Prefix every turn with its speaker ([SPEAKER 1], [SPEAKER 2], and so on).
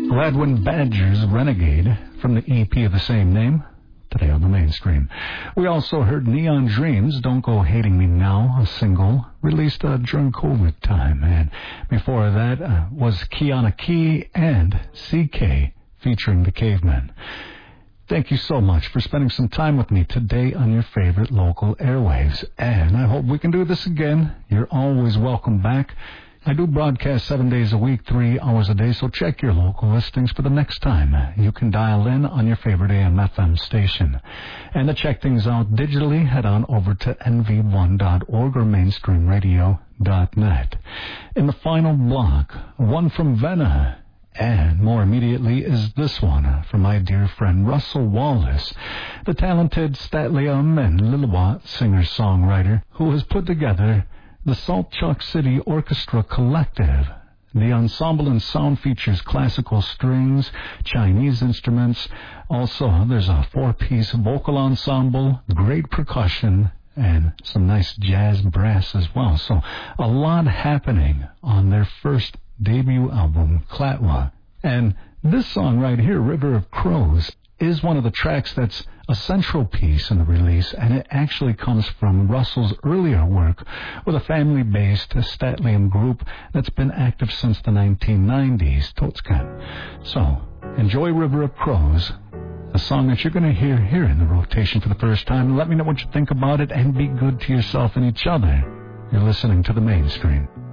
[SPEAKER 1] Gladwin Badger's Renegade from the EP of the same name, today on the mainstream. We also heard Neon Dreams, Don't Go Hating Me Now, a single released during COVID time. And before that was Kiana Key and CK featuring The Cavemen. Thank you so much for spending some time with me today on your favorite local airwaves. And I hope we can do this again. You're always welcome back. I do broadcast 7 days a week, 3 hours a day, so check your local listings for the next time you can dial in on your favorite AM/FM station. And to check things out digitally, head on over to nv1.org or mainstreamradio.net. In the final block, one from Venna, and more immediately is this one from my dear friend Russell Wallace, the talented Statlium and Lillawat singer-songwriter who has put together the Salt Chuck City Orchestra Collective. The ensemble and sound features classical strings, Chinese instruments. Also, there's a 4-piece vocal ensemble, great percussion, and some nice jazz brass as well. So a lot happening on their first debut album, Klatwa. And this song right here, River of Crows, is one of the tracks that's a central piece in the release, and it actually comes from Russell's earlier work with a family-based Statlium group that's been active since the 1990s, Totskan. So, enjoy River of Crows, a song that you're going to hear here in the rotation for the first time. Let me know what you think about it, and be good to yourself and each other. You're listening to The Mainstream.